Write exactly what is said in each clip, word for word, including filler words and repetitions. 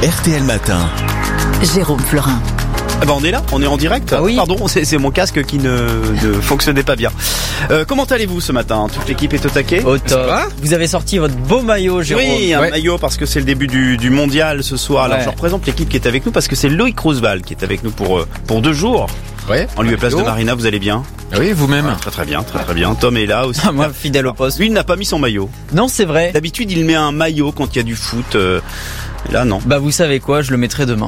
R T L Matin. Jérôme Florin. Ah bah on est là, on est en direct. Ah oui. Pardon, c'est, c'est mon casque qui ne, ne fonctionnait pas bien. Euh, comment allez-vous ce matin ? Toute l'équipe est au taquet ? Au top. Vous avez sorti votre beau maillot, Jérôme. Oui, un ouais. maillot parce que c'est le début du, du mondial ce soir. Alors ouais. je représente l'équipe qui est avec nous parce que c'est Loïc Roosevelt qui est avec nous pour, pour deux jours. Ouais. En lieu et place de Marina, vous allez bien ? Oui, vous-même. Ouais, très très bien, très très bien. Tom est là aussi. Moi, fidèle au poste. Lui, il n'a pas mis son maillot. Non, c'est vrai. D'habitude, il met un maillot quand il y a du foot. Euh, là, non. Bah, vous savez quoi, je le mettrai demain.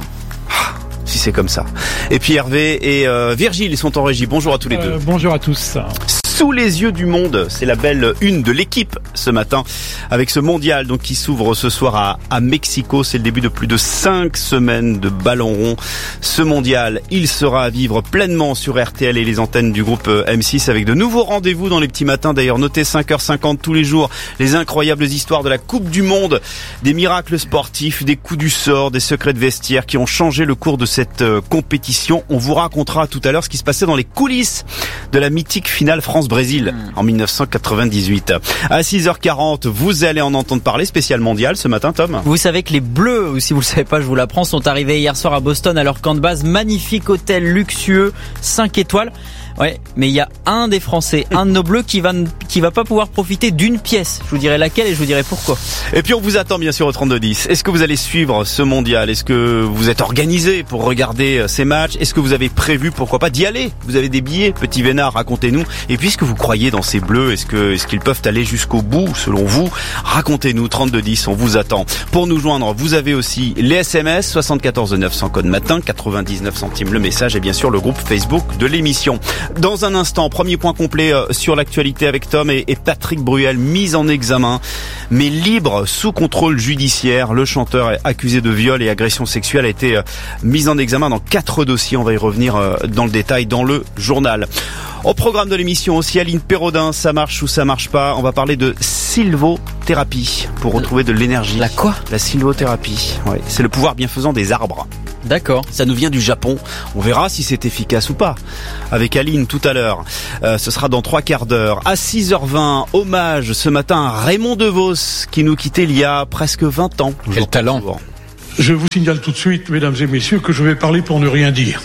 Si c'est comme ça. Et puis Hervé et euh, Virgile, ils sont en régie. Bonjour à tous les Euh, deux. bonjour à tous. Sous les yeux du monde, c'est la belle une de l'équipe ce matin avec ce mondial donc qui s'ouvre ce soir à, à Mexico. C'est le début de plus de cinq semaines de ballon rond. Ce mondial, il sera à vivre pleinement sur R T L et les antennes du groupe M six avec de nouveaux rendez-vous dans les petits matins. D'ailleurs, notez cinq heures cinquante tous les jours les incroyables histoires de la Coupe du Monde, des miracles sportifs, des coups du sort, des secrets de vestiaire qui ont changé le cours de cette euh, compétition. On vous racontera tout à l'heure ce qui se passait dans les coulisses de la mythique finale France-Brésil en dix-neuf cent quatre-vingt-dix-huit. À six heures quarante, vous allez en entendre parler, spécial mondial ce matin, Tom. Vous savez que les Bleus, ou si vous le savez pas, je vous l'apprends, sont arrivés hier soir à Boston à leur camp de base. Magnifique hôtel luxueux, cinq étoiles. Ouais, mais il y a un des Français, un de nos Bleus qui va qui va pas pouvoir profiter d'une pièce. Je vous dirai laquelle et je vous dirai pourquoi. Et puis on vous attend bien sûr au trente-deux dix. Est-ce que vous allez suivre ce mondial ? Est-ce que vous êtes organisé pour regarder ces matchs ? Est-ce que vous avez prévu, pourquoi pas, d'y aller ? Vous avez des billets ? Petit Vénard, racontez-nous. Et puis est-ce que vous croyez dans ces Bleus ? Est-ce que est-ce qu'ils peuvent aller jusqu'au bout selon vous ? Racontez-nous, trente-deux dix, on vous attend. Pour nous joindre, vous avez aussi les S M S, soixante-quatorze neuf cents code matin, quatre-vingt-dix-neuf centimes le message et bien sûr le groupe Facebook de l'émission. Dans un instant, premier point complet sur l'actualité avec Tom et Patrick Bruel, mis en examen, mais libre sous contrôle judiciaire. Le chanteur accusé de viol et agression sexuelle a été mis en examen dans quatre dossiers. On va y revenir dans le détail dans le journal. Au programme de l'émission aussi, Aline Perraudin, ça marche ou ça marche pas. On va parler de sylvothérapie pour retrouver de l'énergie. La quoi ? La sylvothérapie. Ouais, c'est le pouvoir bienfaisant des arbres. D'accord. Ça nous vient du Japon. On verra si c'est efficace ou pas. Avec Aline tout à l'heure. Euh, ce sera dans trois quarts d'heure. À six heures vingt, hommage ce matin à Raymond DeVos qui nous quittait il y a presque vingt ans. Quel talent. Je vous signale tout de suite, mesdames et messieurs, que je vais parler pour ne rien dire.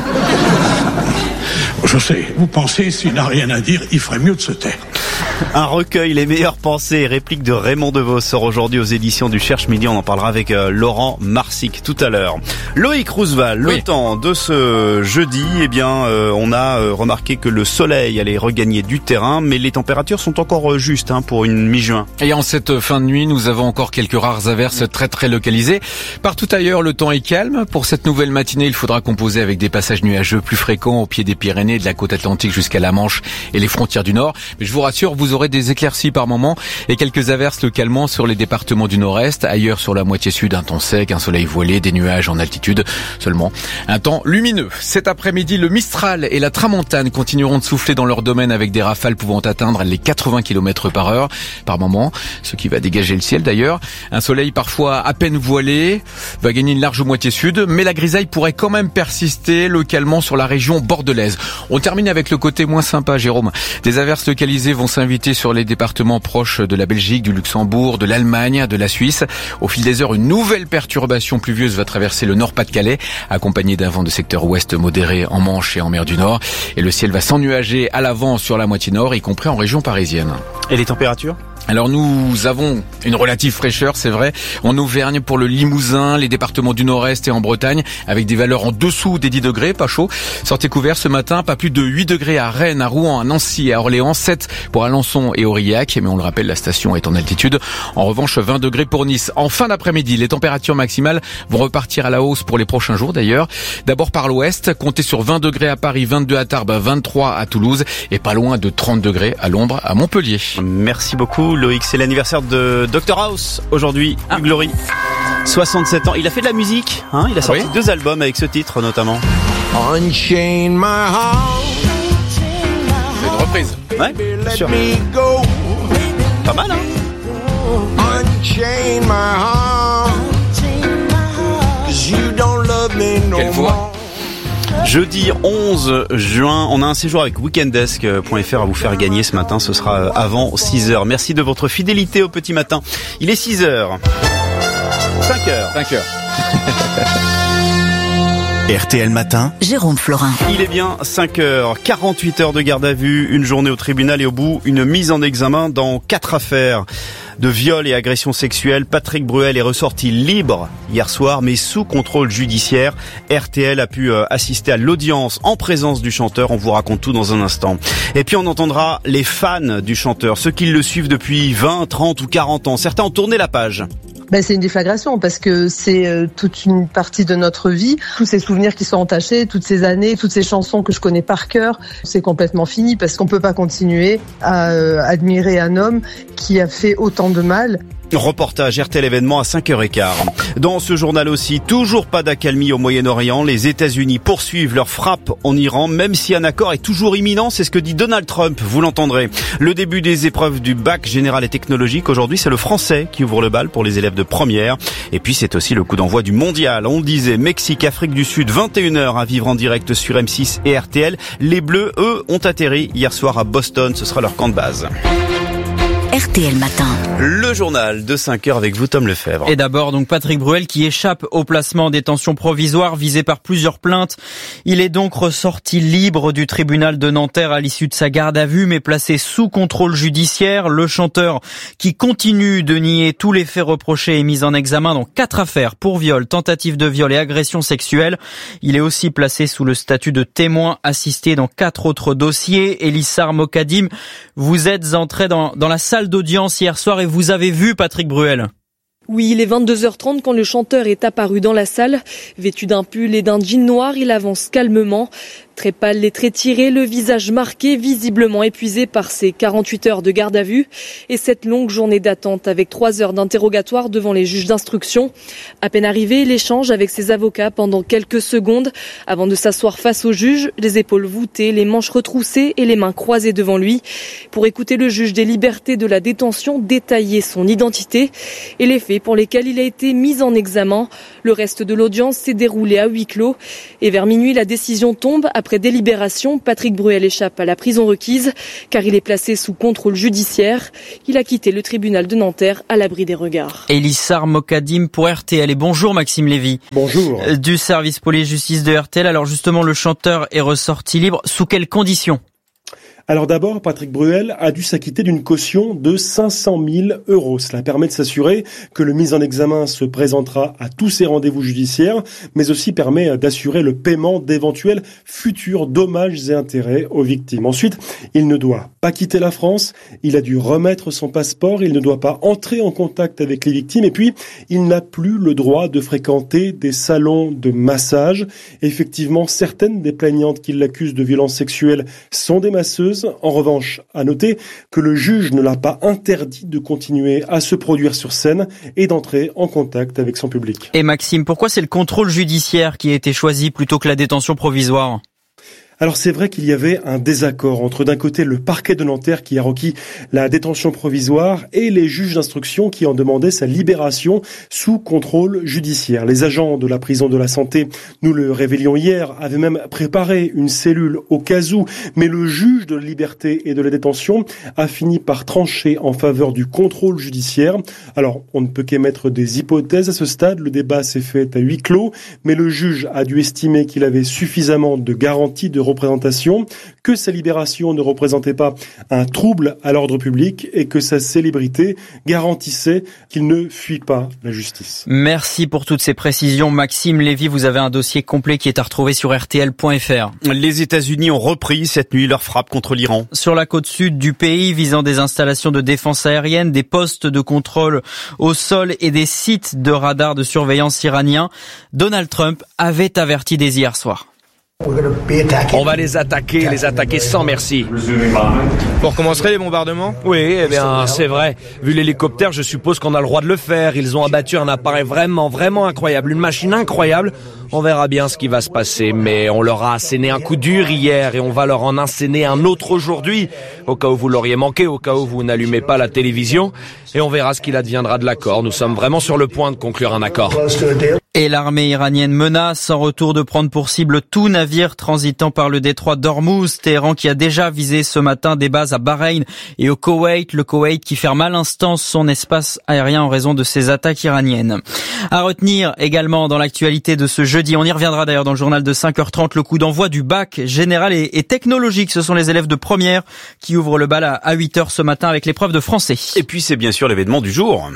Je sais, vous pensez, s'il n'a rien à dire, il ferait mieux de se taire. Un recueil, les meilleures pensées et répliques de Raymond DeVos sort aujourd'hui aux éditions du Cherche Midi. On en parlera avec euh, Laurent Marsic tout à l'heure. Loïc Roosevelt, le oui. temps de ce jeudi, eh bien, euh, on a euh, remarqué que le soleil allait regagner du terrain, mais les températures sont encore euh, justes hein, pour une mi-juin. Et en cette fin de nuit, nous avons encore quelques rares averses très très localisées. Partout ailleurs, le temps est calme. Pour cette nouvelle matinée, il faudra composer avec des passages nuageux plus fréquents au pied des Pyrénées, de la côte atlantique jusqu'à la Manche et les frontières du Nord. Mais je vous rassure, vous aurez des éclaircies par moment et quelques averses localement sur les départements du Nord-Est. Ailleurs, sur la moitié sud, un temps sec, un soleil voilé, des nuages en altitude. Seulement, un temps lumineux. Cet après-midi, le Mistral et la Tramontane continueront de souffler dans leur domaine avec des rafales pouvant atteindre les quatre-vingts kilomètres par heure par moment, ce qui va dégager le ciel d'ailleurs. Un soleil parfois à peine voilé va gagner une large moitié sud, mais la grisaille pourrait quand même persister localement sur la région bordelaise. On termine avec le côté moins sympa, Jérôme. Des averses localisées vont s'inviter sur les départements proches de la Belgique, du Luxembourg, de l'Allemagne, de la Suisse. Au fil des heures, une nouvelle perturbation pluvieuse va traverser le Nord-Pas-de-Calais, accompagnée d'un vent de secteur ouest modéré en Manche et en mer du Nord. Et le ciel va s'ennuager à l'avant sur la moitié nord, y compris en région parisienne. Et les températures ? Alors nous avons une relative fraîcheur, c'est vrai, en Auvergne pour le Limousin, les départements du Nord-Est et en Bretagne, avec des valeurs en dessous des dix degrés, pas chaud. Sortez couvert ce matin, pas plus de huit degrés à Rennes, à Rouen, à Nancy et à Orléans, sept pour Alençon et Aurillac, mais on le rappelle, la station est en altitude. En revanche, vingt degrés pour Nice. En fin d'après-midi, les températures maximales vont repartir à la hausse pour les prochains jours d'ailleurs. D'abord par l'ouest, comptez sur vingt degrés à Paris, vingt-deux à Tarbes, vingt-trois à Toulouse et pas loin de trente degrés à l'ombre à Montpellier. Merci beaucoup Loïc, c'est l'anniversaire de docteur House aujourd'hui, ah. Glory. soixante-sept ans, il a fait de la musique, hein, il a sorti oui. deux albums avec ce titre notamment. Unchain my heart. C'est une reprise. Ouais, bien sûr. Pas mal, hein. Unchain my heart. 'Cause you don't love me no Quelle voix. Jeudi onze juin, on a un séjour avec weekendesk point f r à vous faire gagner ce matin. Ce sera avant six heures. Merci de votre fidélité au petit matin. Il est six heures. cinq heures. cinq heures. R T L Matin, Jérôme Florin. Il est bien cinq heures, quarante-huit heures de garde à vue, une journée au tribunal et au bout, une mise en examen dans quatre affaires de viol et agression sexuelle. Patrick Bruel est ressorti libre hier soir, mais sous contrôle judiciaire. R T L a pu assister à l'audience en présence du chanteur. On vous raconte tout dans un instant. Et puis on entendra les fans du chanteur, ceux qui le suivent depuis vingt, trente ou quarante ans. Certains ont tourné la page. Ben, c'est une déflagration parce que c'est euh, toute une partie de notre vie, tous ces souvenirs qui sont entachés, toutes ces années, toutes ces chansons que je connais par cœur, c'est complètement fini parce qu'on peut pas continuer à euh, admirer un homme qui a fait autant de mal. Reportage R T L événement à cinq heures quinze. Dans ce journal aussi, toujours pas d'accalmie au Moyen-Orient. Les États-Unis poursuivent leur frappe en Iran, même si un accord est toujours imminent. C'est ce que dit Donald Trump, vous l'entendrez. Le début des épreuves du bac général et technologique. Aujourd'hui, c'est le français qui ouvre le bal pour les élèves de première. Et puis, c'est aussi le coup d'envoi du mondial. On le disait, Mexique, Afrique du Sud, vingt et une heures à vivre en direct sur M six et R T L. Les Bleus, eux, ont atterri hier soir à Boston. Ce sera leur camp de base. R T L Matin. Le journal de cinq heures avec vous, Tom Lefebvre. Et d'abord, donc, Patrick Bruel qui échappe au placement en détention provisoire visé par plusieurs plaintes. Il est donc ressorti libre du tribunal de Nanterre à l'issue de sa garde à vue, mais placé sous contrôle judiciaire. Le chanteur qui continue de nier tous les faits reprochés est mis en examen dans quatre affaires pour viol, tentative de viol et agression sexuelle. Il est aussi placé sous le statut de témoin assisté dans quatre autres dossiers. Elissar Mokadim, vous êtes entré dans, dans la salle d'audience hier soir et vous avez vu Patrick Bruel. Oui, il est vingt-deux heures trente quand le chanteur est apparu dans la salle. Vêtu d'un pull et d'un jean noir, il avance calmement. Très pâle, les traits tirés, le visage marqué, visiblement épuisé par ses quarante-huit heures de garde à vue et cette longue journée d'attente avec trois heures d'interrogatoire devant les juges d'instruction. À peine arrivé, l'échange avec ses avocats pendant quelques secondes avant de s'asseoir face au juge, les épaules voûtées, les manches retroussées et les mains croisées devant lui pour écouter le juge des libertés de la détention détailler son identité et les faits pour lesquels il a été mis en examen. Le reste de l'audience s'est déroulé à huis clos et vers minuit, la décision tombe. Après délibération, Patrick Bruel échappe à la prison requise car il est placé sous contrôle judiciaire. Il a quitté le tribunal de Nanterre à l'abri des regards. Elissar Mokadim pour R T L et bonjour Maxime Lévy. Bonjour. Du service police-justice de R T L. Alors justement, le chanteur est ressorti libre. Sous quelles conditions ? Alors d'abord, Patrick Bruel a dû s'acquitter d'une caution de cinq cent mille euros. Cela permet de s'assurer que le mis en examen se présentera à tous ses rendez-vous judiciaires, mais aussi permet d'assurer le paiement d'éventuels futurs dommages et intérêts aux victimes. Ensuite, il ne doit pas quitter la France, il a dû remettre son passeport, il ne doit pas entrer en contact avec les victimes et puis il n'a plus le droit de fréquenter des salons de massage. Effectivement, certaines des plaignantes qui l'accusent de violences sexuelles sont des masseuses. En revanche, à noter que le juge ne l'a pas interdit de continuer à se produire sur scène et d'entrer en contact avec son public. Et Maxime, pourquoi c'est le contrôle judiciaire qui a été choisi plutôt que la détention provisoire ? Alors c'est vrai qu'il y avait un désaccord entre d'un côté le parquet de Nanterre qui a requis la détention provisoire et les juges d'instruction qui en demandaient sa libération sous contrôle judiciaire. Les agents de la prison de la Santé, nous le révélions hier, avaient même préparé une cellule au cas où, mais le juge de la liberté et de la détention a fini par trancher en faveur du contrôle judiciaire. Alors on ne peut qu'émettre des hypothèses à ce stade, le débat s'est fait à huis clos, mais le juge a dû estimer qu'il avait suffisamment de garanties de représentation, que sa libération ne représentait pas un trouble à l'ordre public et que sa célébrité garantissait qu'il ne fuit pas la justice. Merci pour toutes ces précisions. Maxime Lévy, vous avez un dossier complet qui est à retrouver sur R T L point F R. Les États-Unis ont repris cette nuit leur frappe contre l'Iran. Sur la côte sud du pays, visant des installations de défense aérienne, des postes de contrôle au sol et des sites de radars de surveillance iraniens, Donald Trump avait averti dès hier soir. On va les attaquer, les attaquer sans merci. Pour commencer les bombardements ? Oui, eh bien, c'est vrai. Vu l'hélicoptère, je suppose qu'on a le droit de le faire. Ils ont abattu un appareil vraiment, vraiment incroyable. Une machine incroyable. On verra bien ce qui va se passer. Mais on leur a asséné un coup dur hier et on va leur en asséner un autre aujourd'hui. Au cas où vous l'auriez manqué, au cas où vous n'allumez pas la télévision. Et on verra ce qu'il adviendra de l'accord. Nous sommes vraiment sur le point de conclure un accord. Et l'armée iranienne menace en retour de prendre pour cible tout navire transitant par le détroit d'Ormuz. Téhéran qui a déjà visé ce matin des bases à Bahreïn et au Koweït. Le Koweït qui ferme à l'instant son espace aérien en raison de ces attaques iraniennes. À retenir également dans l'actualité de ce jeudi, on y reviendra d'ailleurs dans le journal de cinq heures trente, le coup d'envoi du bac général et, et technologique. Ce sont les élèves de première qui ouvrent le bal à, à huit heures ce matin avec l'épreuve de français. Et puis c'est bien sûr l'événement du jour.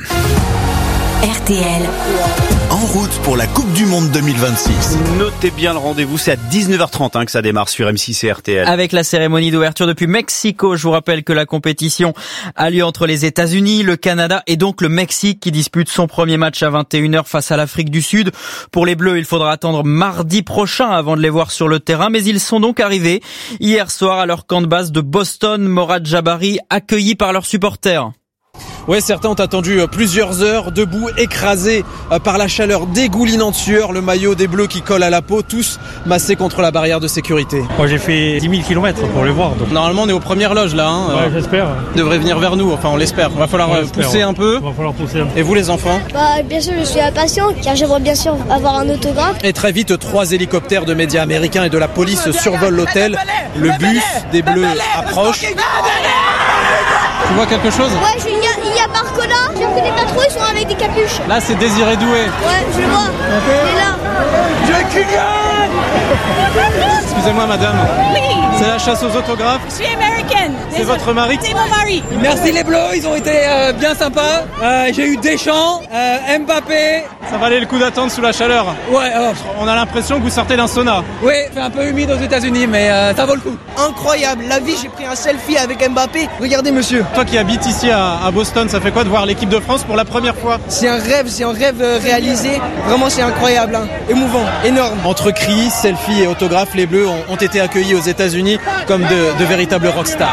R T L. En route pour la Coupe du Monde deux mille vingt-six. Notez bien le rendez-vous, c'est à dix-neuf heures trente hein, que ça démarre sur M six et R T L. Avec la cérémonie d'ouverture depuis Mexico. Je vous rappelle que la compétition a lieu entre les États-Unis, le Canada et donc le Mexique qui dispute son premier match à vingt et une heures face à l'Afrique du Sud. Pour les Bleus, il faudra attendre mardi prochain avant de les voir sur le terrain, mais ils sont donc arrivés hier soir à leur camp de base de Boston. Morad Jabari, accueillis par leurs supporters. Ouais, certains ont attendu plusieurs heures debout, écrasés par la chaleur, dégoulinant de sueur, le maillot des Bleus qui colle à la peau, tous massés contre la barrière de sécurité. Moi j'ai fait dix mille kilomètres pour les voir. Donc. Normalement on est aux premières loges là. Hein. Ouais, j'espère. Ils devraient venir vers nous, enfin on l'espère. Il va falloir ouais, pousser ouais. un peu. Il va falloir pousser un peu. Et vous les enfants? Bah bien sûr je suis impatient car j'aimerais bien sûr avoir un autographe. Et très vite, trois hélicoptères de médias américains et de la police survolent l'hôtel. Le bus des Bleus approche. Tu vois quelque chose? Ouais, je, il, y a, il y a Barcola, j'ai reconnais pas trop, ils sont avec des capuches. Là, c'est Désiré Doué. Ouais, je le vois. Il est là. Jack Kylian. Excusez-moi, madame. Oui. C'est la chasse aux autographes. Je suis américaine. C'est votre mari? C'est mon mari. Merci les Bleus, ils ont été euh, bien sympas. Euh, j'ai eu Deschamps, euh, Mbappé. Ça valait le coup d'attendre sous la chaleur. Ouais. Oh. On a l'impression que vous sortez d'un sauna. Oui, c'est un peu humide aux États-Unis, mais euh, ça vaut le coup. Incroyable. La vie, j'ai pris un selfie avec Mbappé. Regardez, monsieur. Toi qui habites ici à, à Boston, ça fait quoi de voir l'équipe de France pour la première fois? C'est un rêve, c'est un rêve réalisé. Vraiment, c'est incroyable, hein. Émouvant, énorme. Entre cris, selfies et autographes, les Bleus ont, ont été accueillis aux États-Unis comme de, de véritables rockstars.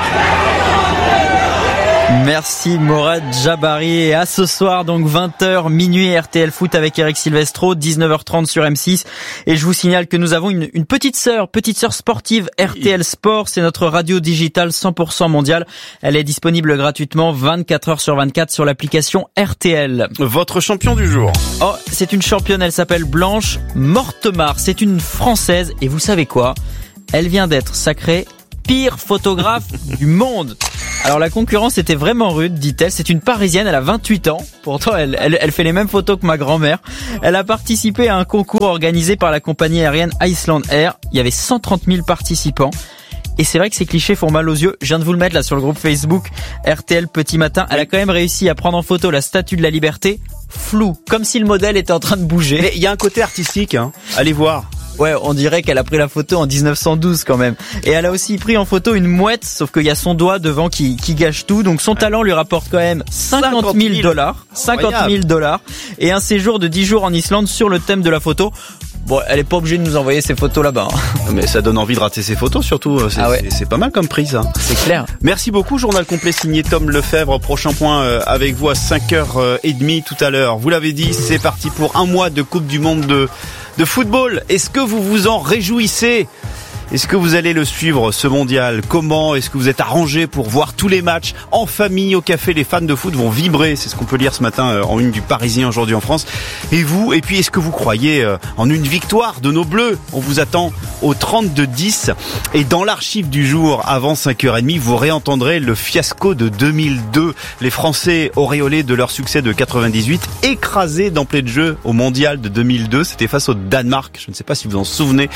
Merci Morad Jabari. Et à ce soir, donc vingt heures, minuit, R T L Foot avec Eric Silvestro, dix-neuf heures trente sur M six. Et je vous signale que nous avons une, une petite sœur, petite sœur sportive, R T L Sport. C'est notre radio digitale cent pour cent mondiale. Elle est disponible gratuitement vingt-quatre heures sur vingt-quatre sur l'application R T L. Votre champion du jour. Oh, c'est une championne, elle s'appelle Blanche Mortemart. C'est une Française. Et vous savez quoi? Elle vient d'être sacrée pire photographe du monde. Alors la concurrence était vraiment rude, dit-elle. C'est une Parisienne, elle a vingt-huit ans. Pourtant, elle, elle, elle fait les mêmes photos que ma grand-mère. Elle a participé à un concours organisé par la compagnie aérienne Iceland Air. Il y avait cent trente mille participants. Et c'est vrai que ces clichés font mal aux yeux. Je viens de vous le mettre là sur le groupe Facebook R T L Petit Matin. Elle a quand même réussi à prendre en photo la Statue de la Liberté, floue, comme si le modèle était en train de bouger. Mais il y a un côté artistique, hein. Allez voir. Ouais, on dirait qu'elle a pris la photo en dix-neuf cent douze quand même. Et elle a aussi pris en photo une mouette, sauf qu'il y a son doigt devant qui, qui gâche tout. Donc son talent lui rapporte quand même cinquante mille dollars. cinquante mille dollars. Et un séjour de dix jours en Islande sur le thème de la photo. Bon, elle est pas obligée de nous envoyer ses photos là-bas. Hein. Mais ça donne envie de rater ses photos surtout. C'est, ah ouais. c'est, c'est pas mal comme prise. Hein. C'est clair. Merci beaucoup. Journal complet signé Tom Lefebvre. Prochain point avec vous à cinq heures trente tout à l'heure. Vous l'avez dit, c'est parti pour un mois de Coupe du Monde de, de football. Est-ce que vous vous en réjouissez ? Est-ce que vous allez le suivre, ce mondial? Comment est-ce que vous êtes arrangé pour voir tous les matchs en famille, au café? Les fans de foot vont vibrer. C'est ce qu'on peut lire ce matin en une du Parisien aujourd'hui en France. Et vous? Et puis, est-ce que vous croyez en une victoire de nos Bleus? On vous attend au trente-deux dix. Et dans l'archive du jour, avant cinq heures trente, vous réentendrez le fiasco de deux mille deux. Les Français auréolés de leur succès de quatre-vingt-dix-huit, écrasés d'emblée de jeu au mondial de deux mille deux. C'était face au Danemark. Je ne sais pas si vous en souvenez.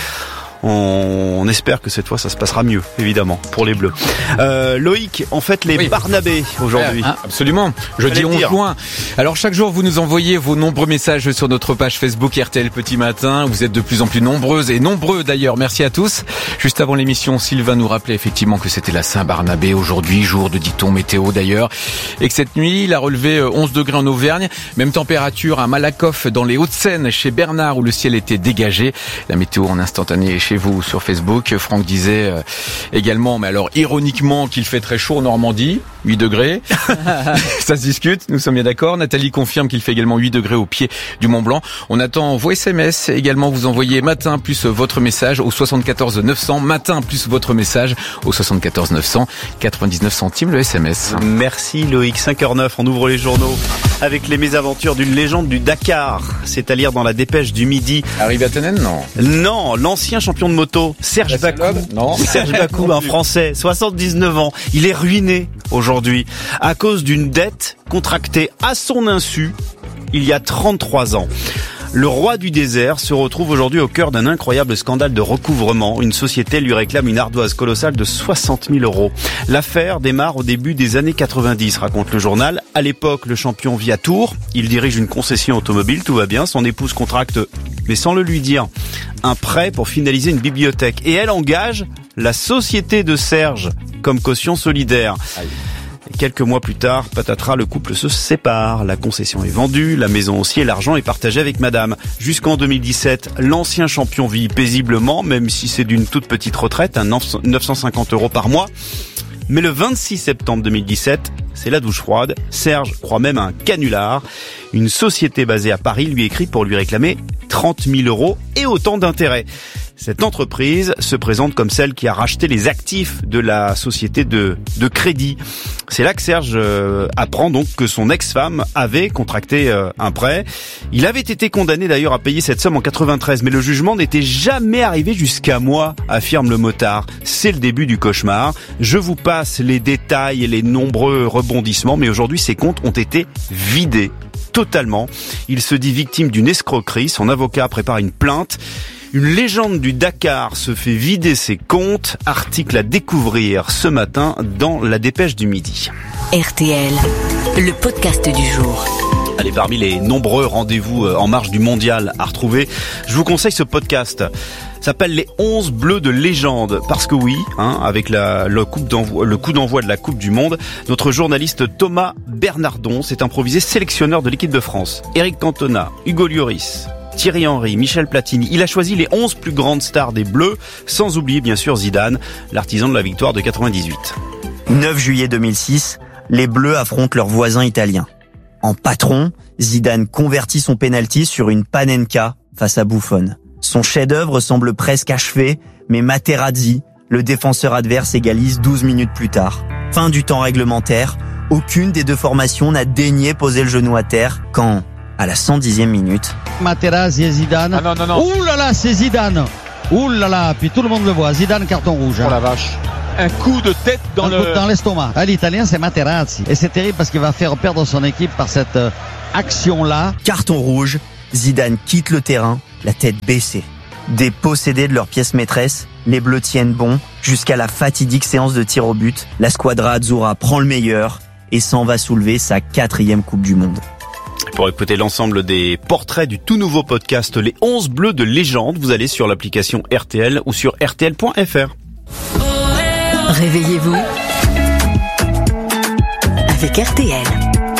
On espère que cette fois ça se passera mieux, évidemment, pour les Bleus. Euh, Loïc, on fête les oui. Barnabés aujourd'hui. Ah, absolument. Jeudi onze juin. Alors chaque jour vous nous envoyez vos nombreux messages sur notre page Facebook R T L Petit Matin. Vous êtes de plus en plus nombreuses et nombreux d'ailleurs. Merci à tous. Juste avant l'émission, Sylvain nous rappelait effectivement que c'était la Saint-Barnabé aujourd'hui, jour de dit-on météo d'ailleurs, et que cette nuit il a relevé onze degrés en Auvergne. Même température à Malakoff dans les Hauts-de-Seine chez Bernard où le ciel était dégagé. La météo en instantané chez chez vous sur Facebook. Franck disait euh, également, mais alors ironiquement, qu'il fait très chaud en Normandie, huit degrés. Ça se discute, nous sommes bien d'accord. Nathalie confirme qu'il fait également huit degrés au pied du Mont Blanc. On attend vos S M S également. Vous envoyez matin plus votre message au soixante-quatorze neuf cents. Matin plus votre message au soixante-quatorze neuf cents. quatre-vingt-dix-neuf centimes le S M S. Merci Loïc. cinq heures neuf, on ouvre les journaux avec les mésaventures d'une légende du Dakar. C'est à lire dans la dépêche du midi. Harry Vatanen, non. Non, l'ancien champion de moto, Serge Bakou. Non. Serge Bakou, un Français, soixante-dix-neuf ans. Il est ruiné aujourd'hui à cause d'une dette contractée à son insu il y a trente-trois ans. Le roi du désert se retrouve aujourd'hui au cœur d'un incroyable scandale de recouvrement. Une société lui réclame une ardoise colossale de soixante mille euros. L'affaire démarre au début des années quatre-vingt-dix, raconte le journal. À l'époque, le champion vit à Tours. Il dirige une concession automobile, tout va bien. Son épouse contracte, mais sans le lui dire, un prêt pour finaliser une bibliothèque. Et elle engage la société de Serge comme caution solidaire. Aïe. Quelques mois plus tard, patatras, le couple se sépare. La concession est vendue, la maison aussi, et l'argent est partagé avec madame. Jusqu'en deux mille dix-sept, l'ancien champion vit paisiblement, même si c'est d'une toute petite retraite, à neuf cent cinquante euros par mois. Mais le vingt-six septembre deux mille dix-sept, c'est la douche froide. Serge croit même à un canular. Une société basée à Paris lui écrit pour lui réclamer trente mille euros et autant d'intérêts. Cette entreprise se présente comme celle qui a racheté les actifs de la société de, de crédit. C'est là que Serge euh, apprend donc que son ex-femme avait contracté euh, un prêt. Il avait été condamné d'ailleurs à payer cette somme en quatre-vingt-treize, mais le jugement n'était jamais arrivé jusqu'à moi, affirme le motard. C'est le début du cauchemar. Je vous passe les détails et les nombreux rebondissements, mais aujourd'hui ces comptes ont été vidés totalement. Il se dit victime d'une escroquerie. Son avocat prépare une plainte. Une légende du Dakar se fait vider ses comptes. Article à découvrir ce matin dans la dépêche du midi. R T L, le podcast du jour. Allez, parmi les nombreux rendez-vous en marge du mondial à retrouver, je vous conseille ce podcast. Ça s'appelle les onze bleus de légende. Parce que oui, hein, avec la, le, coupe d'envoi, le coup d'envoi de la Coupe du Monde, notre journaliste Thomas Bernardon s'est improvisé sélectionneur de l'équipe de France. Eric Cantona, Hugo Lloris, Thierry Henry, Michel Platini. Il a choisi les onze plus grandes stars des Bleus, sans oublier bien sûr Zidane, l'artisan de la victoire de quatre-vingt-dix-huit. neuf juillet deux mille six, les Bleus affrontent leurs voisins italiens. En patron, Zidane convertit son penalty sur une panenka face à Buffon. Son chef-d'œuvre semble presque achevé, mais Materazzi, le défenseur adverse, égalise douze minutes plus tard. Fin du temps réglementaire, aucune des deux formations n'a daigné poser le genou à terre quand, à la cent dixième minute, Materazzi et Zidane. Ah non, non, non. Ouh là là, c'est Zidane. Ouh là là, puis tout le monde le voit. Zidane, carton rouge. Oh la vache. Un coup de tête dans Un le... coup dans l'estomac. Ah, l'Italien, c'est Materazzi. Et c'est terrible parce qu'il va faire perdre son équipe par cette euh, action-là. Carton rouge, Zidane quitte le terrain, la tête baissée. Dépossédés de leur pièce maîtresse, les Bleus tiennent bon jusqu'à la fatidique séance de tir au but. La squadra Azzurra prend le meilleur et s'en va soulever sa quatrième Coupe du Monde. Pour écouter l'ensemble des portraits du tout nouveau podcast Les onze bleus de légende, vous allez sur l'application R T L ou sur R T L point F R. Réveillez-vous avec R T L.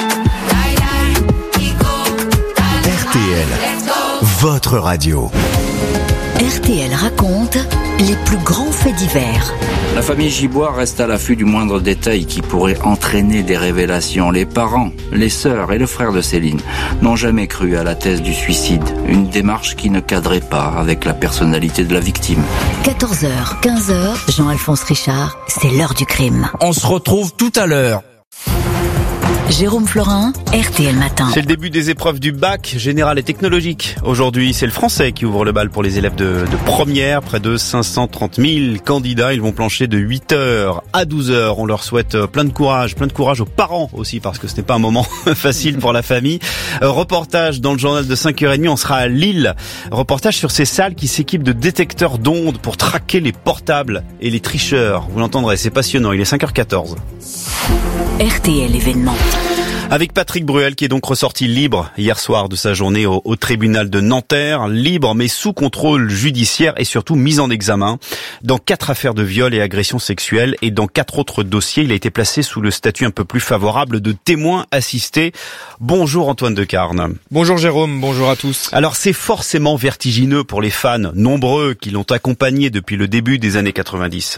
R T L, votre radio. R T L raconte les plus grands faits divers. La famille Gibois reste à l'affût du moindre détail qui pourrait entraîner des révélations. Les parents, les sœurs et le frère de Céline n'ont jamais cru à la thèse du suicide, une démarche qui ne cadrait pas avec la personnalité de la victime. quatorze heures, quinze heures, Jean-Alphonse Richard, c'est l'heure du crime. On se retrouve tout à l'heure. Jérôme Florin, R T L Matin. C'est le début des épreuves du bac général et technologique. Aujourd'hui, c'est le français qui ouvre le bal pour les élèves de, de première. Près de cinq cent trente mille candidats. Ils vont plancher de huit heures à douze heures. On leur souhaite plein de courage. Plein de courage aux parents aussi, parce que ce n'est pas un moment facile pour la famille. Euh, reportage dans le journal de cinq heures trente. On sera à Lille. Reportage sur ces salles qui s'équipent de détecteurs d'ondes pour traquer les portables et les tricheurs. Vous l'entendrez, c'est passionnant. Il est cinq heures quatorze. R T L événement. Avec Patrick Bruel qui est donc ressorti libre hier soir de sa journée au, au tribunal de Nanterre, libre mais sous contrôle judiciaire et surtout mis en examen dans quatre affaires de viol et agression sexuelle et dans quatre autres dossiers. Il a été placé sous le statut un peu plus favorable de témoin assisté. Bonjour Antoine Decarne. Bonjour Jérôme, bonjour à tous. Alors c'est forcément vertigineux pour les fans nombreux qui l'ont accompagné depuis le début des années quatre-vingt-dix.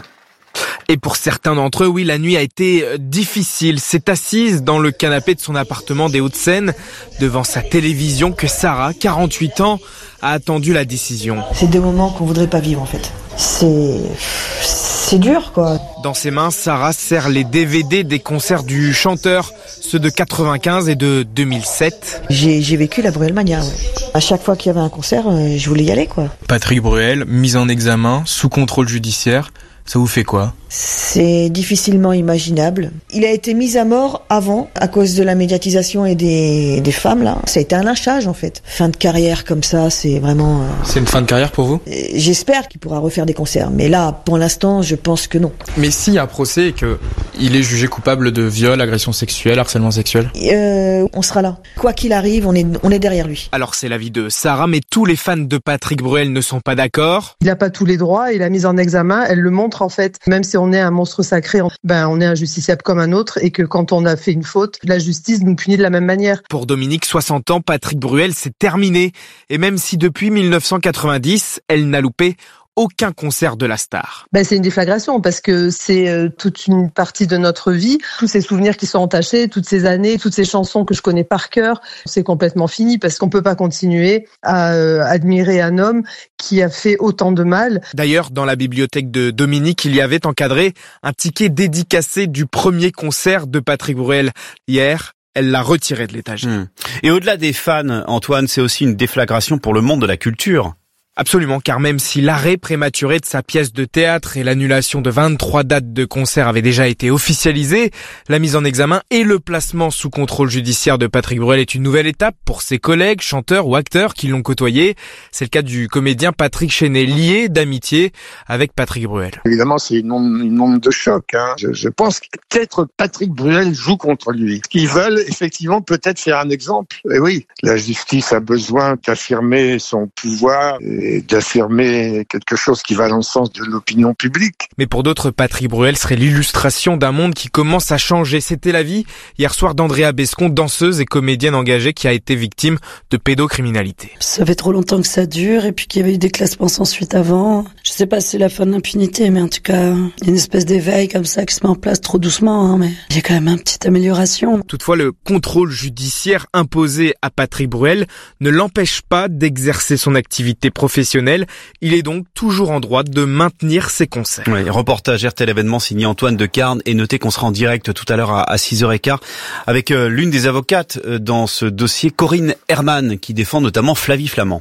Et pour certains d'entre eux, oui, la nuit a été difficile. C'est assise dans le canapé de son appartement des Hauts-de-Seine, devant sa télévision, que Sarah, quarante-huit ans, a attendu la décision. C'est des moments qu'on voudrait pas vivre en fait. C'est... c'est dur quoi. Dans ses mains, Sarah serre les D V D des concerts du chanteur, ceux de quatre-vingt-quinze et de deux mille sept. J'ai, j'ai vécu la Bruel-mania, ouais. À chaque fois qu'il y avait un concert, je voulais y aller quoi. Patrick Bruel, mis en examen, sous contrôle judiciaire. Ça vous fait quoi ? C'est difficilement imaginable. Il a été mis à mort avant, à cause de la médiatisation et des, des femmes, là. Ça a été un lynchage, en fait. Fin de carrière comme ça, c'est vraiment... Euh... C'est une fin de carrière pour vous ? J'espère qu'il pourra refaire des concerts. Mais là, pour l'instant, je pense que non. Mais s'il y a un procès et qu'il est jugé coupable de viol, agression sexuelle, harcèlement sexuel ? euh, On sera là. Quoi qu'il arrive, on est, on est derrière lui. Alors c'est l'avis de Sarah, mais tous les fans de Patrick Bruel ne sont pas d'accord. Il n'a pas tous les droits et la mise en examen, elle le montre en fait. Même si on est un monstre sacré, ben on est un justiciable comme un autre et que quand on a fait une faute, la justice nous punit de la même manière. Pour Dominique, soixante ans, Patrick Bruel, c'est terminé. Et même si depuis mille neuf cent quatre-vingt-dix, elle n'a loupé aucun concert de la star. Ben c'est une déflagration parce que c'est euh, toute une partie de notre vie, tous ces souvenirs qui sont entachés, toutes ces années, toutes ces chansons que je connais par cœur, c'est complètement fini parce qu'on peut pas continuer à euh, admirer un homme qui a fait autant de mal. D'ailleurs, dans la bibliothèque de Dominique, il y avait encadré un ticket dédicacé du premier concert de Patrick Bruel. Hier, elle l'a retiré de l'étagère. Mmh. Et au-delà des fans, Antoine, c'est aussi une déflagration pour le monde de la culture. Absolument, car même si l'arrêt prématuré de sa pièce de théâtre et l'annulation de vingt-trois dates de concert avaient déjà été officialisés, la mise en examen et le placement sous contrôle judiciaire de Patrick Bruel est une nouvelle étape pour ses collègues, chanteurs ou acteurs qui l'ont côtoyé. C'est le cas du comédien Patrick Chenet, lié d'amitié avec Patrick Bruel. Évidemment, c'est une onde, une onde de choc. Hein. Je, je pense que peut-être Patrick Bruel joue contre lui. Ils veulent effectivement peut-être faire un exemple. Et oui, la justice a besoin d'affirmer son pouvoir et d'affirmer quelque chose qui va dans le sens de l'opinion publique. Mais pour d'autres, Patrick Bruel serait l'illustration d'un monde qui commence à changer. C'était l'avis hier soir d'Andrea Bescon, danseuse et comédienne engagée qui a été victime de pédocriminalité. Ça fait trop longtemps que ça dure et puis qu'il y avait eu des classements sans suite avant. Je sais pas si c'est la fin de l'impunité, mais en tout cas, il y a une espèce d'éveil comme ça qui se met en place trop doucement, hein, mais il y a quand même une petite amélioration. Toutefois, le contrôle judiciaire imposé à Patrick Bruel ne l'empêche pas d'exercer son activité professionnelle. Il est donc toujours en droit de maintenir ses concerts. Oui, reportage R T L événement signé Antoine Decarne, et notez qu'on sera en direct tout à l'heure à six heures quinze avec l'une des avocates dans ce dossier, Corinne Herman, qui défend notamment Flavie Flament.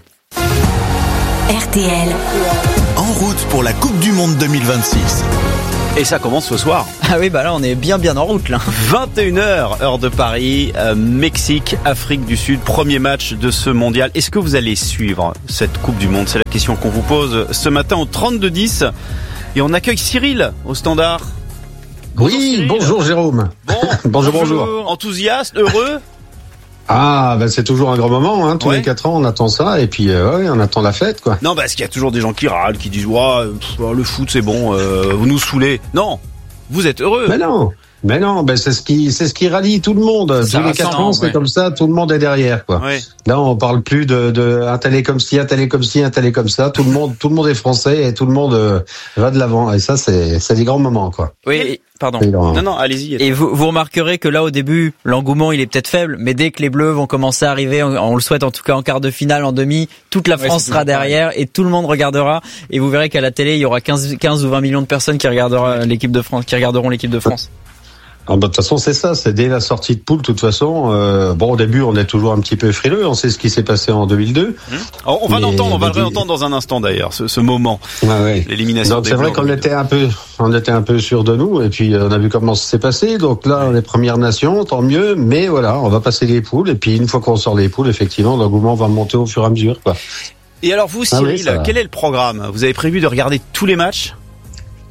R T L. En route pour la Coupe du Monde deux mille vingt-six. Et ça commence ce soir. Ah oui, bah là on est bien bien en route là. vingt et une heures, heure de Paris, euh, Mexique, Afrique du Sud, premier match de ce mondial. Est-ce que vous allez suivre cette Coupe du Monde ? C'est la question qu'on vous pose ce matin au trente-deux dix. Et on accueille Cyril au standard. Bonjour, oui, Cyril. Bonjour Jérôme. Bon, bonjour, bonjour, bonjour. Enthousiaste, heureux ? Ah, ben c'est toujours un grand moment, hein. Tous ouais. les quatre ans, on attend ça, et puis euh, ouais, on attend la fête, quoi. Non, parce qu'il y a toujours des gens qui râlent, qui disent ouais, pff, le foot c'est bon, euh, vous nous saoulez. Non, vous êtes heureux. Mais non, mais non, ben c'est ce qui, c'est ce qui rallie tout le monde. Ça tous les quatre ans, c'est ouais. comme ça, tout le monde est derrière, quoi. Ouais. Là, on parle plus de, de un tel est comme ci, un tel est comme ci, un tel est comme ça. Tout le monde, tout le monde est français et tout le monde euh, va de l'avant. Et ça, c'est, c'est des grands moments, quoi. Oui. Pardon. Non, non, allez-y. Et vous, vous remarquerez que là, au début, l'engouement, il est peut-être faible, mais dès que les Bleus vont commencer à arriver, on, on le souhaite en tout cas en quart de finale, en demi, toute la France ouais, sera derrière pareil. Et tout le monde regardera. Et vous verrez qu'à la télé, il y aura quinze, quinze ou vingt millions de personnes qui regarderont l'équipe de France, qui regarderont l'équipe de France. Ah bah, de toute façon, c'est ça, c'est dès la sortie de poule, de toute façon. Euh, bon, au début, on est toujours un petit peu frileux, on sait ce qui s'est passé en deux mille deux. Mmh. Alors, on va l'entendre, on va le réentendre dans un instant d'ailleurs, ce, ce moment, ah ouais. l'élimination. Donc c'est vrai qu'on était un peu, on était un peu sûr de nous, et puis on a vu comment ça s'est passé. Donc là, on est première nation, tant mieux, mais voilà, on va passer les poules, et puis une fois qu'on sort les poules, effectivement, l'engouement va monter au fur et à mesure, quoi. Et alors vous, Cyril, ah oui, quel est le programme ? Vous avez prévu de regarder tous les matchs ?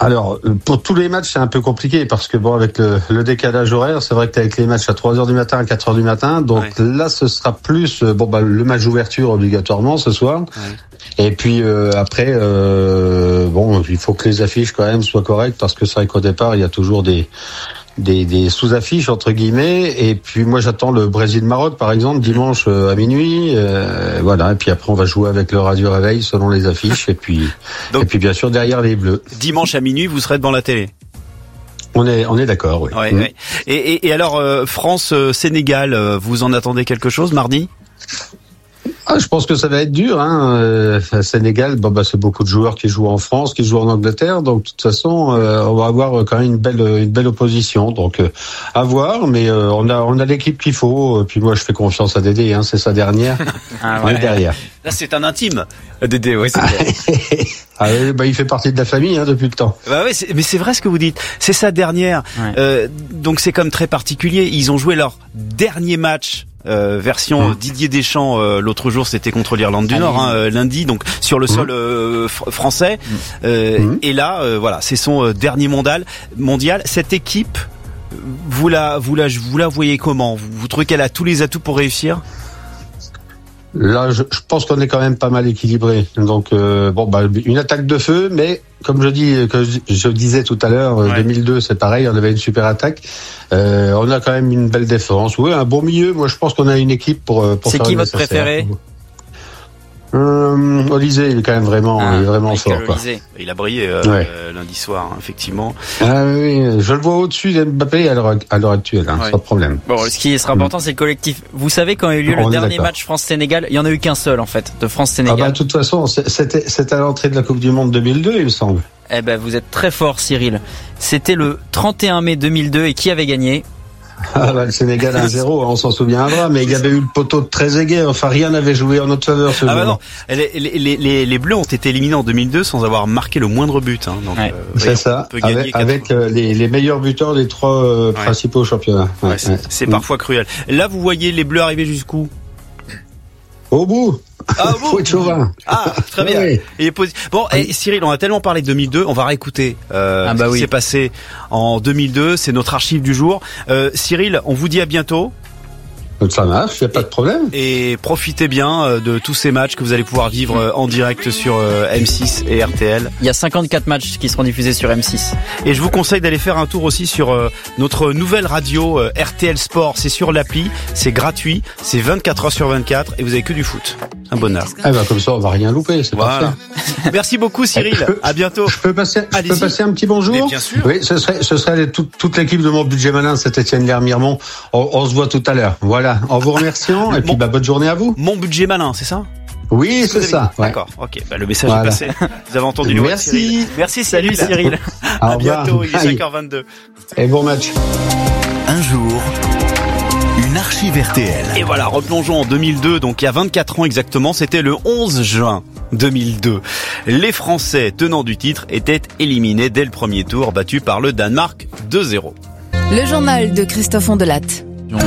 Alors, pour tous les matchs, c'est un peu compliqué parce que bon, avec le, le décalage horaire, c'est vrai que t'as avec les matchs à trois heures du matin, à quatre heures du matin, donc ouais. là, ce sera plus bon bah le match d'ouverture obligatoirement ce soir. Ouais. Et puis euh, après, euh, bon, il faut que les affiches quand même soient correctes parce que c'est vrai qu'au départ, il y a toujours des des, des sous-affiches entre guillemets. Et puis moi, j'attends le Brésil-Maroc par exemple dimanche euh, à minuit. Euh, voilà. Et puis après, on va jouer avec le Radio Réveil selon les affiches. Et puis donc, et puis bien sûr derrière les Bleus. Dimanche à minuit, vous serez devant la télé. On est on est d'accord. Oui. Ouais, mmh. ouais. Et, et, et alors euh, France-Sénégal, euh, vous en attendez quelque chose mardi? Ah, je pense que ça va être dur. Hein. Euh, Sénégal, bon, bah, c'est beaucoup de joueurs qui jouent en France, qui jouent en Angleterre. Donc, de toute façon, euh, on va avoir quand même une belle, une belle opposition. Donc, euh, à voir. Mais euh, on a, on a l'équipe qu'il faut. Puis moi, je fais confiance à Dédé. Hein, c'est sa dernière. Ah, ouais. On est derrière. Là, c'est un intime. Dédé, oui. Ah, bah, il fait partie de la famille hein, depuis le temps. Bah ouais, c'est, mais c'est vrai ce que vous dites. C'est sa dernière. Ouais. Euh, donc, c'est comme très particulier. Ils ont joué leur dernier match. Euh, version mmh. Didier Deschamps euh, l'autre jour c'était contre l'Irlande du Nord hein, euh, lundi donc sur le mmh. sol euh, f- français euh, mmh. et là euh, voilà c'est son euh, dernier mondial mondial cette équipe vous la vous la vous la voyez comment vous, vous trouvez qu'elle a tous les atouts pour réussir? Là, je, je pense qu'on est quand même pas mal équilibré. Donc, euh, bon, bah, une attaque de feu, mais comme je dis, que je, je disais tout à l'heure, ouais. deux mille deux, c'est pareil, on avait une super attaque. Euh, on a quand même une belle défense. Oui, un bon milieu. Moi, je pense qu'on a une équipe pour. pour c'est faire qui votre préféré? Euh, Olysée, il est quand même vraiment, ah, il est vraiment fort. Quoi. Il a brillé euh, ouais. euh, lundi soir, hein, effectivement. Ah oui, je le vois au-dessus d'Mbappé à l'heure, à l'heure actuelle, hein, ouais. Pas de problème. Bon, ce qui sera important, c'est le collectif. Vous savez quand a eu lieu On le dernier d'accord. match France-Sénégal, il y en a eu qu'un seul en fait, de France-Sénégal. Ah bah de toute façon, c'était, c'était à l'entrée de la Coupe du Monde deux mille deux, il me semble. Eh ben, vous êtes très fort, Cyril. C'était le trente et un mai deux mille deux et qui avait gagné? Ah bah, le Sénégal un zéro, on s'en souviendra, mais il y avait eu le poteau de Trezeguet, enfin rien n'avait joué en notre faveur ce ah jour-là. Bah non, les, les, les, les Bleus ont été éliminés en deux mille deux sans avoir marqué le moindre but. Hein, donc, ouais. euh, c'est ouais, ça, avec, avec euh, les, les meilleurs buteurs des trois euh, ouais. principaux championnats. Ouais, ouais, c'est, ouais. c'est mmh. parfois cruel. Là, vous voyez les Bleus arriver jusqu'où? Au bout. Ah, faut être chauvin. Ah, très bien. Oui. Et posi- bon, oui. et Cyril, on a tellement parlé de deux mille deux, on va réécouter euh, ah bah ce qui oui. s'est passé en deux mille deux. C'est notre archive du jour. Euh, Cyril, on vous dit à bientôt. Ça marche, il n'y a pas de problème. Et profitez bien de tous ces matchs que vous allez pouvoir vivre en direct sur M six et R T L. Il y a cinquante-quatre matchs qui seront diffusés sur M six. Et je vous conseille d'aller faire un tour aussi sur notre nouvelle radio R T L Sport. C'est sur l'appli, c'est gratuit, c'est vingt-quatre heures sur vingt-quatre et vous avez que du foot. Un bonheur. Ah bah comme ça, on va rien louper, c'est voilà. Parfait. Merci beaucoup Cyril, peux, à bientôt. Je peux passer, je peux passer un petit bonjour? Mais bien sûr. Oui, ce serait, ce serait tout, toute l'équipe de mon budget malin, c'est Étienne Lermiremont. On, on se voit tout à l'heure. Voilà, en vous remerciant et puis bah, bonne journée à vous. Mon budget malin, c'est ça? Oui, c'est ça. Ouais. D'accord, ok. Bah, le message voilà. est passé. Vous avez entendu le Merci. Cyril. Merci, salut Cyril. À bientôt, il est cinq heures vingt-deux. Et bon match. Un jour, une archive R T L. Et voilà, replongeons en deux mille deux, donc il y a vingt-quatre ans exactement, c'était le onze juin deux mille deux. Les Français, tenants du titre, étaient éliminés dès le premier tour, battus par le Danemark deux zéro. Le journal de Christophe Ondelatte.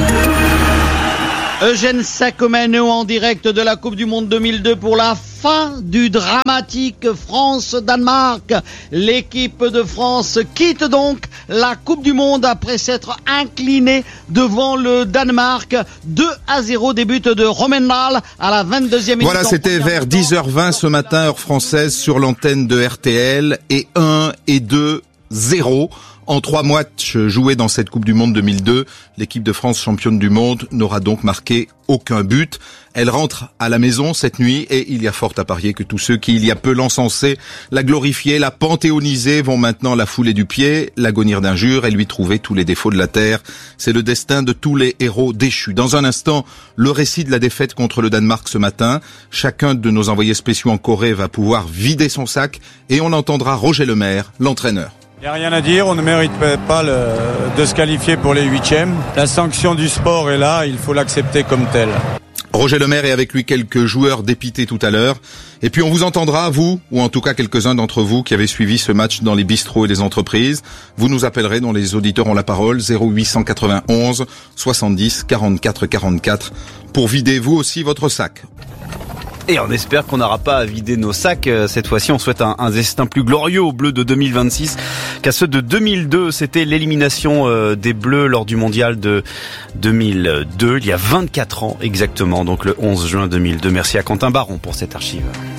Eugène Sacomano en direct de la Coupe du Monde deux mille deux pour la fin du dramatique France-Danemark. L'équipe de France quitte donc la Coupe du Monde après s'être inclinée devant le Danemark. deux à zéro, début de Romendal à la vingt-deuxième minute. Voilà, c'était vers dix heures vingt ce matin, heure française, sur l'antenne de R T L. Et un et deux zéro. En trois matchs joués dans cette Coupe du Monde deux mille deux, l'équipe de France championne du monde n'aura donc marqué aucun but. Elle rentre à la maison cette nuit et il y a fort à parier que tous ceux qui, il y a peu, l'encensaient, la glorifiaient, la panthéonisaient, vont maintenant la fouler du pied, l'agonir d'injures et lui trouver tous les défauts de la terre. C'est le destin de tous les héros déchus. Dans un instant, le récit de la défaite contre le Danemark ce matin. Chacun de nos envoyés spéciaux en Corée va pouvoir vider son sac et on entendra Roger Lemaire, l'entraîneur. Il n'y a rien à dire, on ne mérite pas le, de se qualifier pour les huitièmes. La sanction du sport est là, il faut l'accepter comme telle. Roger Lemaire et avec lui quelques joueurs dépités tout à l'heure. Et puis on vous entendra, vous, ou en tout cas quelques-uns d'entre vous qui avez suivi ce match dans les bistrots et les entreprises. Vous nous appellerez, dont les auditeurs ont la parole, zéro huit cent quatre-vingt-onze soixante-dix quarante-quatre quarante-quatre pour vider vous aussi votre sac. Et on espère qu'on n'aura pas à vider nos sacs cette fois-ci. On souhaite un, un destin plus glorieux aux Bleus de deux mille vingt-six qu'à ceux de deux mille deux. C'était l'élimination des Bleus lors du mondial de deux mille deux, il y a vingt-quatre ans exactement, donc le onze juin deux mille deux. Merci à Quentin Baron pour cette archive.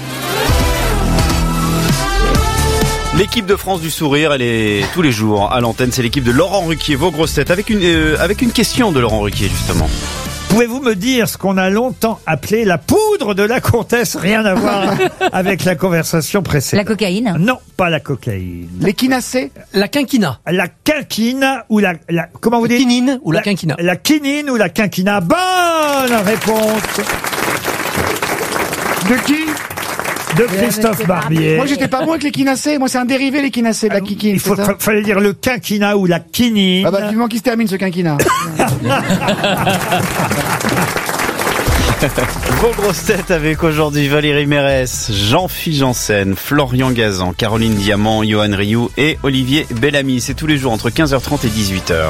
L'équipe de France du sourire, elle est tous les jours à l'antenne. C'est l'équipe de Laurent Ruquier, vos grosses têtes, avec une, euh, avec une question de Laurent Ruquier justement. Pouvez-vous me dire ce qu'on a longtemps appelé la poudre de la comtesse? Rien à voir avec la conversation précédente. La cocaïne? Non, pas la cocaïne. L'échinacée? La quinquina? La quinquine ou la, la comment vous dites? Quinine ou la, la quinquina? La quinine ou la quinquina. Bonne réponse. De qui? De Christophe Barbier. Moi, j'étais pas bon avec l'échinacée. Moi, c'est un dérivé, l'échinacée, de la kikine. Il faut, fa- fallait dire le quinquina ou la quinine. Ah bah, vivement qu'il se termine, ce quinquina. Vos grosses têtes avec aujourd'hui Valérie Mérès, Jean-Philippe Janssen, Florian Gazan, Caroline Diamant, Johan Rioux et Olivier Bellamy. C'est tous les jours entre quinze heures trente et dix-huit heures.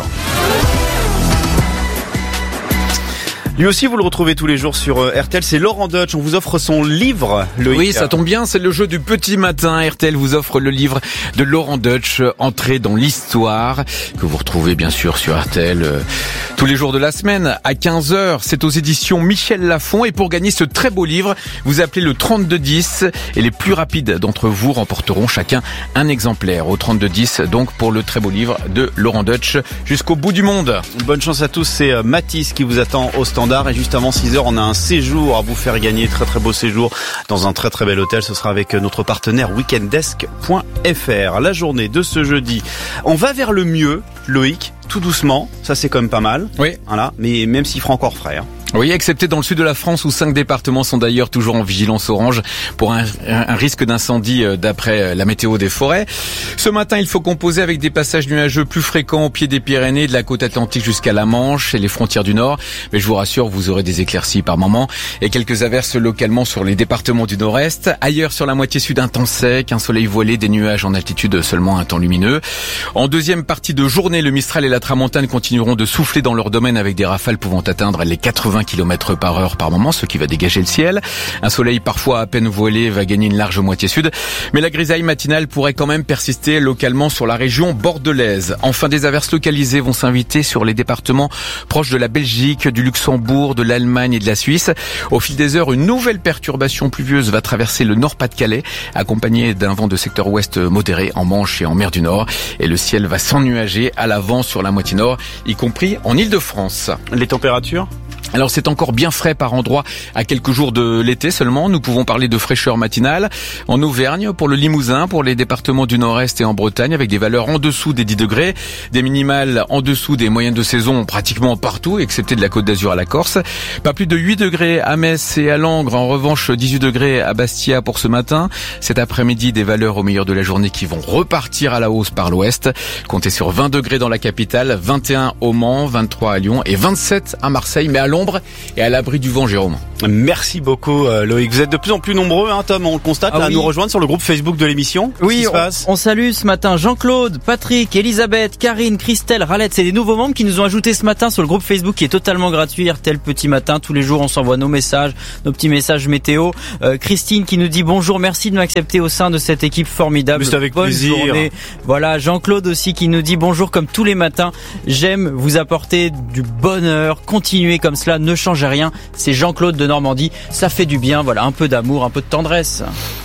Lui aussi, vous le retrouvez tous les jours sur R T L. C'est Laurent Deutsch. On vous offre son livre, Loïc. Oui, ça tombe bien. C'est le jeu du petit matin. R T L vous offre le livre de Laurent Deutsch, Entrée dans l'histoire, que vous retrouvez bien sûr sur R T L euh, tous les jours de la semaine à quinze heures. C'est aux éditions Michel Lafon. Et pour gagner ce très beau livre, vous appelez le trente-deux dix et les plus rapides d'entre vous remporteront chacun un exemplaire au trente-deux dix. Donc pour le très beau livre de Laurent Deutsch jusqu'au bout du monde. Bonne chance à tous. C'est Mathis qui vous attend au stand. Et juste avant six heures, on a un séjour à vous faire gagner, très très beau séjour dans un très très bel hôtel. Ce sera avec notre partenaire weekendesk point f r. La journée de ce jeudi, on va vers le mieux, Loïc, tout doucement. Ça c'est quand même pas mal. Oui. Voilà, mais même s'il fera encore frais. Hein. Oui, excepté dans le sud de la France où cinq départements sont d'ailleurs toujours en vigilance orange pour un, un risque d'incendie d'après la météo des forêts. Ce matin, il faut composer avec des passages nuageux plus fréquents au pied des Pyrénées, de la côte atlantique jusqu'à la Manche et les frontières du Nord. Mais je vous rassure, vous aurez des éclaircies par moment et quelques averses localement sur les départements du Nord-Est. Ailleurs, sur la moitié sud, un temps sec, un soleil voilé, des nuages en altitude, seulement un temps lumineux. En deuxième partie de journée, le Mistral et la Tramontane continueront de souffler dans leur domaine avec des rafales pouvant atteindre les quatre-vingts kilomètres par heure par moment, ce qui va dégager le ciel. Un soleil parfois à peine voilé va gagner une large moitié sud, mais la grisaille matinale pourrait quand même persister localement sur la région bordelaise. Enfin, des averses localisées vont s'inviter sur les départements proches de la Belgique, du Luxembourg, de l'Allemagne et de la Suisse. Au fil des heures, une nouvelle perturbation pluvieuse va traverser le Nord-Pas-de-Calais, accompagnée d'un vent de secteur ouest modéré en Manche et en mer du Nord. Et le ciel va s'ennuager à l'avant sur la moitié nord, y compris en Île-de-France. Les températures ? Alors c'est encore bien frais par endroits à quelques jours de l'été seulement. Nous pouvons parler de fraîcheur matinale en Auvergne, pour le Limousin, pour les départements du Nord-Est et en Bretagne, avec des valeurs en dessous des dix degrés, des minimales en dessous des moyennes de saison pratiquement partout, excepté de la Côte d'Azur à la Corse. Pas plus de huit degrés à Metz et à Langres, en revanche dix-huit degrés à Bastia pour ce matin. Cet après-midi, des valeurs au milieu de la journée qui vont repartir à la hausse par l'ouest. Comptez sur vingt degrés dans la capitale, vingt et un au Mans, vingt-trois à Lyon et vingt-sept à Marseille, mais à l'ombre et à l'abri du vent, Jérôme. Merci beaucoup euh, Loïc. Vous êtes de plus en plus nombreux, hein, Tom, on le constate, ah, là, oui. à nous rejoindre sur le groupe Facebook de l'émission. Oui, se passe on, on salue ce matin Jean-Claude, Patrick, Elisabeth, Karine, Christelle, Ralette. C'est des nouveaux membres qui nous ont ajoutés ce matin sur le groupe Facebook qui est totalement gratuit. R T L Petit Matin, tous les jours on s'envoie nos messages, nos petits messages météo. Euh, Christine qui nous dit bonjour, merci de m'accepter au sein de cette équipe formidable. C'est avec Bonne plaisir. Journée. Voilà, Jean-Claude aussi qui nous dit bonjour comme tous les matins. J'aime vous apporter du bonheur, continuez comme cela, ne changez rien. C'est Jean-Claude de Normandie. Ça fait du bien, voilà, un peu d'amour, un peu de tendresse.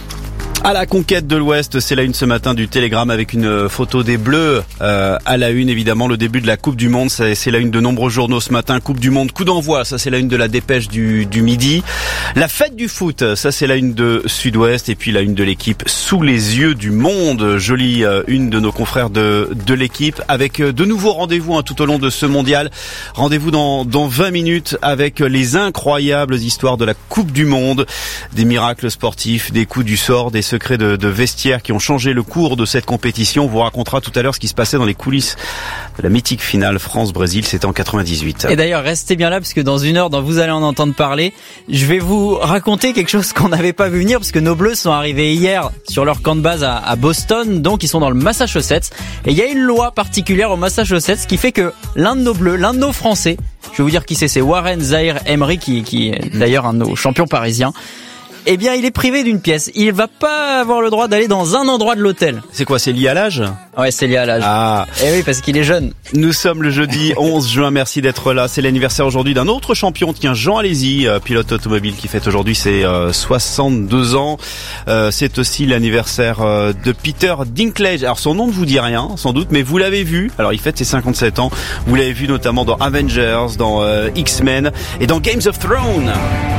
À la conquête de l'Ouest, c'est la une ce matin du Télégramme avec une photo des Bleus euh, à la une, évidemment, le début de la Coupe du Monde, c'est, c'est la une de nombreux journaux ce matin. Coupe du Monde, coup d'envoi, ça c'est la une de la Dépêche du, du midi. La fête du foot, ça c'est la une de Sud-Ouest, et puis la une de l'équipe sous les yeux du monde. Jolie euh, une de nos confrères de, de l'équipe avec de nouveaux rendez-vous hein, tout au long de ce mondial. Rendez-vous dans, dans vingt minutes avec les incroyables histoires de la Coupe du Monde, des miracles sportifs, des coups du sort, des secrets de, de vestiaire qui ont changé le cours de cette compétition. On vous racontera tout à l'heure ce qui se passait dans les coulisses de la mythique finale France-Brésil, c'était en quatre-vingt-dix-huit. Et d'ailleurs, restez bien là parce que dans une heure, dans vous allez en entendre parler, je vais vous raconter quelque chose qu'on n'avait pas vu venir parce que nos Bleus sont arrivés hier sur leur camp de base à, à Boston, donc ils sont dans le Massachusetts. Et il y a une loi particulière au Massachusetts qui fait que l'un de nos Bleus, l'un de nos Français, je vais vous dire qui c'est, c'est Warren Zahir Emery qui, qui est d'ailleurs un de nos champions parisiens. Eh bien, il est privé d'une pièce. Il va pas avoir le droit d'aller dans un endroit de l'hôtel. C'est quoi, c'est lié à l'âge? Ouais, c'est lié à l'âge. Ah. Eh oui, parce qu'il est jeune. Nous sommes le jeudi onze juin, merci d'être là. C'est l'anniversaire aujourd'hui d'un autre champion, tiens, Jean Alesi, pilote automobile qui fête aujourd'hui ses euh, soixante-deux ans. Euh, c'est aussi l'anniversaire euh, de Peter Dinklage. Alors son nom ne vous dit rien, sans doute, mais vous l'avez vu. Alors il fête ses cinquante-sept ans. Vous l'avez vu notamment dans Avengers, dans euh, X-Men et dans Games of Thrones.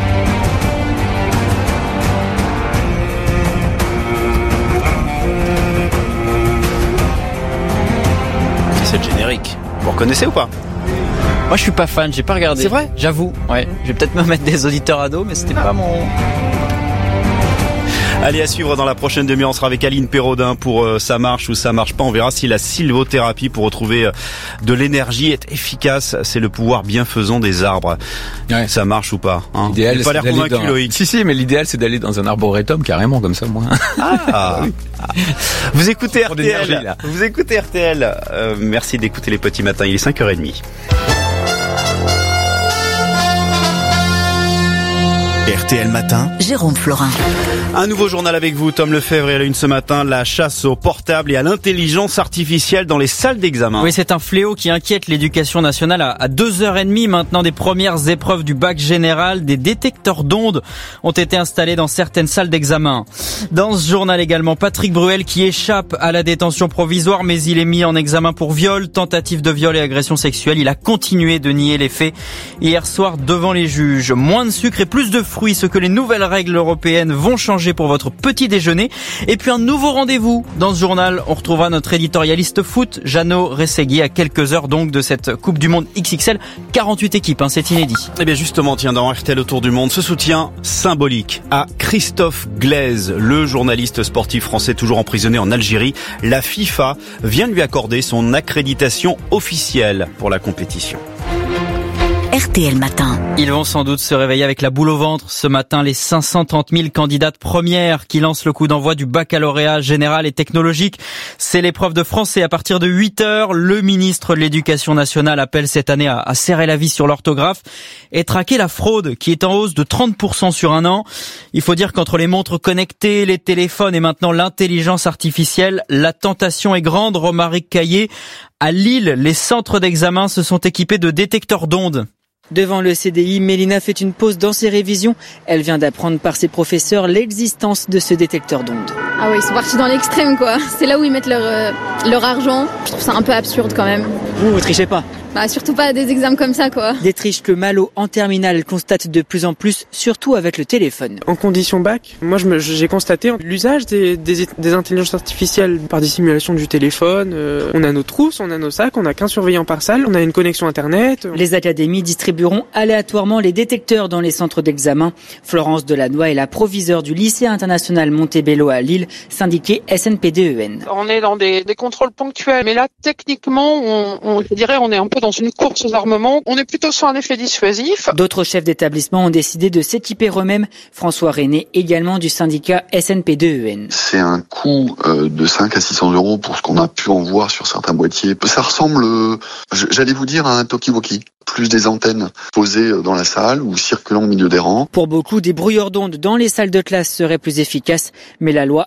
C'est le générique. Vous reconnaissez ou pas? Moi, je suis pas fan, j'ai pas regardé. C'est vrai? J'avoue. Ouais. Je vais peut-être me mettre des auditeurs ados, mais c'était pas mon... Allez, à suivre dans la prochaine demi-heure, on sera avec Aline Pérodin pour euh, ça marche ou ça marche pas. On verra si la sylvothérapie pour retrouver euh, de l'énergie est efficace. C'est le pouvoir bienfaisant des arbres. Ouais. Ça marche ou pas, hein? L'idéal, c'est pas l'air convaincu, dans... Loïc. Si, si, mais l'idéal, c'est d'aller dans un arboretum carrément comme ça, moi. Ah, oui. Vous écoutez R T L. Vous écoutez R T L. Euh, merci d'écouter les petits matins. Il est cinq heures trente. R T L Matin, Jérôme Florin. Un nouveau journal avec vous, Tom Lefebvre, et à la une ce matin, la chasse au portable et à l'intelligence artificielle dans les salles d'examen. Oui, c'est un fléau qui inquiète l'éducation nationale. À deux heures trente maintenant des premières épreuves du bac général, des détecteurs d'ondes ont été installés dans certaines salles d'examen. Dans ce journal également, Patrick Bruel qui échappe à la détention provisoire, mais il est mis en examen pour viol, tentative de viol et agression sexuelle. Il a continué de nier les faits hier soir devant les juges. Moins de sucre et plus de fruits, ce que les nouvelles règles européennes vont changer pour votre petit déjeuner. Et puis un nouveau rendez-vous dans ce journal. On retrouvera notre éditorialiste foot, Jeannot Ressegui, à quelques heures donc de cette Coupe du Monde X X L. quarante-huit équipes, hein, c'est inédit. Eh bien justement, tiens, dans R T L Autour du Monde, ce soutien symbolique à Christophe Glaise, le journaliste sportif français toujours emprisonné en Algérie. La FIFA vient de lui accorder son accréditation officielle pour la compétition. R T L Matin. Ils vont sans doute se réveiller avec la boule au ventre ce matin, les cinq cent trente mille candidates premières qui lancent le coup d'envoi du baccalauréat général et technologique. C'est l'épreuve de français à partir de huit heures. Le ministre de l'Éducation nationale appelle cette année à, à serrer la vis sur l'orthographe et traquer la fraude qui est en hausse de trente pour cent sur un an. Il faut dire qu'entre les montres connectées, les téléphones et maintenant l'intelligence artificielle, la tentation est grande. Romaric Caillé, à Lille, les centres d'examen se sont équipés de détecteurs d'ondes. Devant le C D I, Mélina fait une pause dans ses révisions. Elle vient d'apprendre par ses professeurs l'existence de ce détecteur d'ondes. Ah oui, ils sont partis dans l'extrême, quoi. C'est là où ils mettent leur, euh, leur argent. Je trouve ça un peu absurde quand même. Vous, vous trichez pas? Bah surtout pas des examens comme ça, quoi. Des triches que Malo en terminale constate de plus en plus, surtout avec le téléphone. En condition bac, moi je me, j'ai constaté l'usage des, des, des intelligences artificielles par dissimulation du téléphone. Euh, on a nos trousses, on a nos sacs, on a qu'un surveillant par salle, on a une connexion internet. Les académies distribueront aléatoirement les détecteurs dans les centres d'examen. Florence Delannoy est la proviseure du lycée international Montebello à Lille, syndiqué S N P D E N. On est dans des, des contrôles ponctuels, mais là techniquement, on, on, je dirais, on est un peu dans une course aux armements. On est plutôt sur un effet dissuasif. D'autres chefs d'établissement ont décidé de s'équiper eux-mêmes. François René, également du syndicat S N P D E N. C'est un coût euh, de cinq à six cents euros pour ce qu'on a pu en voir sur certains boîtiers. Ça ressemble, euh, j'allais vous dire, à un talkie-walkie. Plus des antennes posées dans la salle ou circulant au milieu des rangs. Pour beaucoup, des brouilleurs d'ondes dans les salles de classe seraient plus efficaces, mais la loi